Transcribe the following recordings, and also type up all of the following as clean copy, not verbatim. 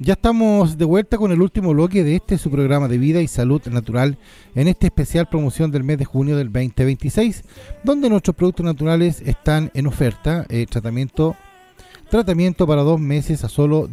Ya estamos de vuelta con el último bloque de su programa de vida y salud natural en esta especial promoción del mes de junio del 2026, donde nuestros productos naturales están en oferta. Tratamiento para 2 meses a solo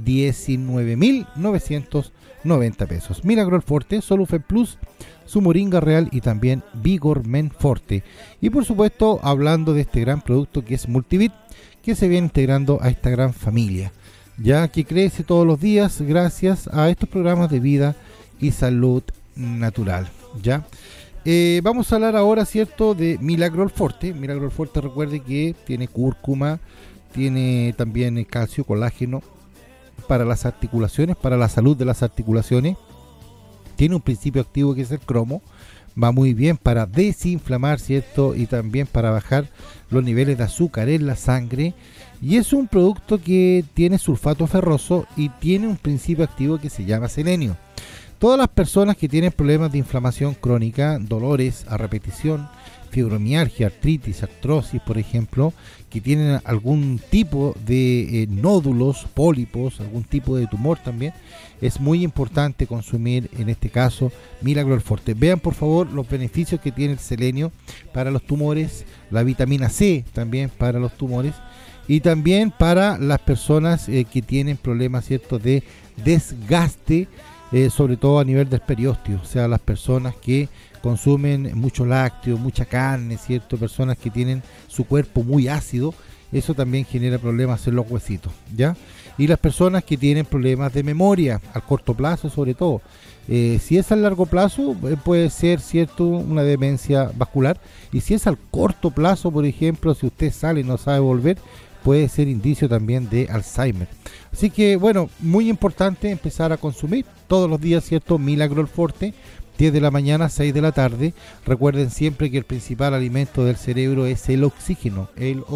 19.990 pesos. Miragrol Forte, Solufen Plus, su Moringa Real y también Vigor Men Forte. Y por supuesto, hablando de este gran producto que es Multivit, que se viene integrando a esta gran familia, ya que crece todos los días gracias a estos programas de vida y salud natural. Ya vamos a hablar ahora, ¿cierto?, de Miragrol Forte. Miragrol Forte, recuerde que tiene cúrcuma, tiene también calcio, colágeno para las articulaciones, para la salud de las articulaciones. Tiene un principio activo que es el cromo. Va muy bien para desinflamar, ¿cierto? Y también para bajar los niveles de azúcar en la sangre. Y es un producto que tiene sulfato ferroso y tiene un principio activo que se llama selenio. Todas las personas que tienen problemas de inflamación crónica, dolores a repetición, fibromialgia, artritis, artrosis, por ejemplo, que tienen algún tipo de nódulos, pólipos, algún tipo de tumor también, es muy importante consumir, en este caso, Miragrol Forte. Vean por favor los beneficios que tiene el selenio para los tumores, la vitamina C también para los tumores, y también para las personas que tienen problemas, ¿cierto?, de desgaste, sobre todo a nivel del periósteo, o sea, las personas que consumen mucho lácteo, mucha carne, ¿cierto?, personas que tienen su cuerpo muy ácido, eso también genera problemas en los huesitos, ¿ya? Y las personas que tienen problemas de memoria, a corto plazo sobre todo, si es a largo plazo puede ser, ¿cierto?, una demencia vascular, y si es al corto plazo, por ejemplo, si usted sale y no sabe volver, puede ser indicio también de Alzheimer. Así que, bueno, muy importante empezar a consumir todos los días, ¿cierto?, Miragrol Forte, 10 de la mañana, 6 de la tarde. Recuerden siempre que el principal alimento del cerebro es el oxígeno.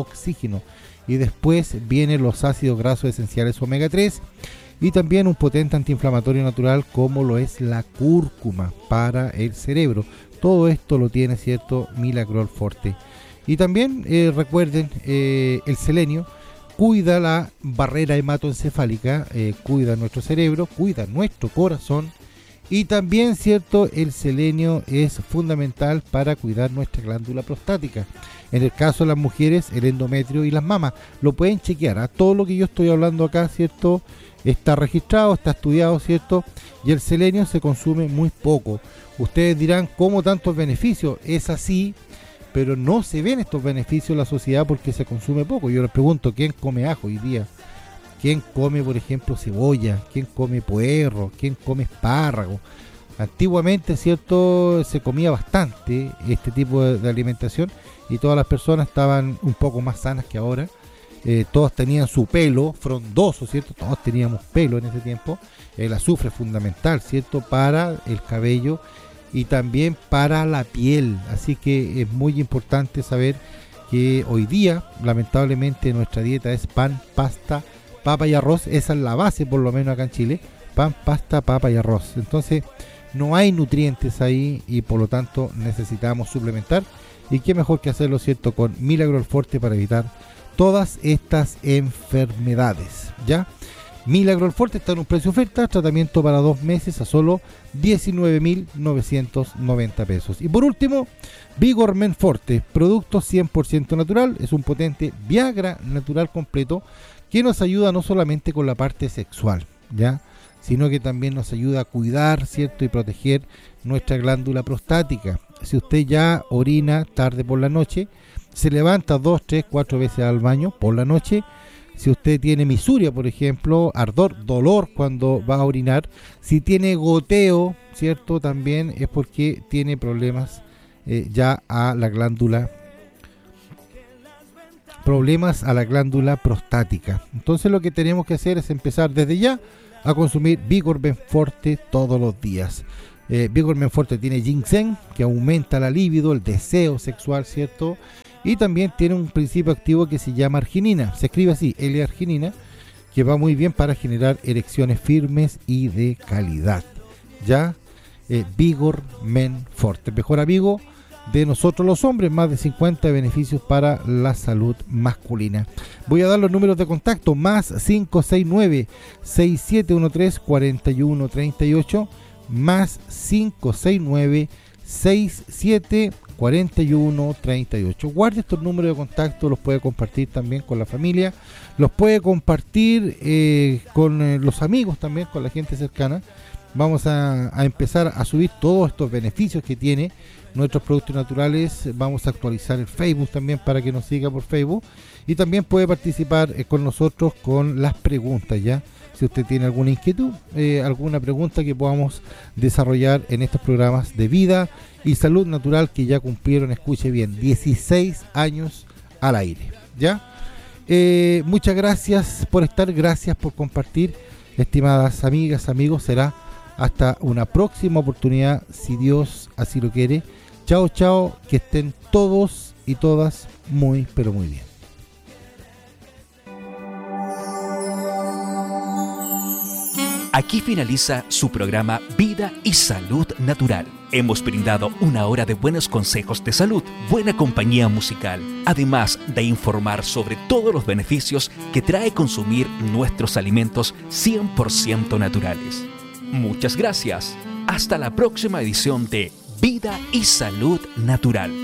Y después vienen los ácidos grasos esenciales omega 3 y también un potente antiinflamatorio natural como lo es la cúrcuma para el cerebro. Todo esto lo tiene, ¿cierto?, Miragrol Forte. Y también recuerden, el selenio cuida la barrera hematoencefálica, cuida nuestro cerebro, cuida nuestro corazón. Y también, ¿cierto?, el selenio es fundamental para cuidar nuestra glándula prostática. En el caso de las mujeres, el endometrio y las mamas. Lo pueden chequear. A todo lo que yo estoy hablando acá, ¿cierto?, está registrado, está estudiado, ¿cierto? Y el selenio se consume muy poco. Ustedes dirán, ¿cómo tantos beneficios? Es así, pero no se ven estos beneficios en la sociedad porque se consume poco. Yo les pregunto, ¿quién come ajo hoy día? ¿Quién come, por ejemplo, cebolla? ¿Quién come puerro? ¿Quién come espárrago? Antiguamente, ¿cierto?, se comía bastante este tipo de alimentación y todas las personas estaban un poco más sanas que ahora. Todos tenían su pelo frondoso, ¿cierto? Todos teníamos pelo en ese tiempo. El azufre es fundamental, ¿cierto?, para el cabello y también para la piel. Así que es muy importante saber que hoy día, lamentablemente, nuestra dieta es pan, pasta, papa y arroz. Esa es la base, por lo menos acá en Chile: pan, pasta, papa y arroz. Entonces no hay nutrientes ahí y por lo tanto necesitamos suplementar, y qué mejor que hacerlo, ¿cierto?, con Miragrol Forte para evitar todas estas enfermedades, ¿ya? Miragrol Forte está en un precio oferta, tratamiento para 2 meses a solo 19.990 pesos. Y por último, Vigor Men Forte, producto 100% natural, es un potente Viagra natural completo que nos ayuda no solamente con la parte sexual, ¿ya?, sino que también nos ayuda a cuidar, ¿cierto?, y proteger nuestra glándula prostática. Si usted ya orina tarde por la noche, se levanta 2, 3, 4 veces al baño por la noche, si usted tiene misuria, por ejemplo, ardor, dolor cuando va a orinar, si tiene goteo, ¿cierto?, también es porque tiene problemas ya a la glándula prostática. Entonces lo que tenemos que hacer es empezar desde ya a consumir Vigor Men Forte todos los días. Vigor Men Forte tiene ginseng, que aumenta la libido, el deseo sexual, ¿cierto? Y también tiene un principio activo que se llama arginina, se escribe así, L-arginina, que va muy bien para generar erecciones firmes y de calidad. Ya, Vigor Men Forte. Mejor amigo de nosotros los hombres, más de 50 beneficios para la salud masculina. Voy a dar los números de contacto, más 569-6713-4138, más 569-674138. Guarde estos números de contacto, los puede compartir también con la familia, los puede compartir con los amigos también, con la gente cercana. Vamos a empezar a subir todos estos beneficios que tiene nuestros productos naturales. Vamos a actualizar el Facebook también para que nos siga por Facebook, y también puede participar con nosotros con las preguntas, ya si usted tiene alguna inquietud, alguna pregunta que podamos desarrollar en estos programas de vida y salud natural que ya cumplieron, escuche bien, 16 años al aire, ¿ya? Muchas gracias por estar, gracias por compartir, estimadas amigas, amigos. Será hasta una próxima oportunidad, si Dios así lo quiere. Chao, chao, que estén todos y todas muy, pero muy bien. Aquí finaliza su programa Vida y Salud Natural. Hemos brindado una hora de buenos consejos de salud, buena compañía musical, además de informar sobre todos los beneficios que trae consumir nuestros alimentos 100% naturales. Muchas gracias. Hasta la próxima edición de Vida y Salud Natural.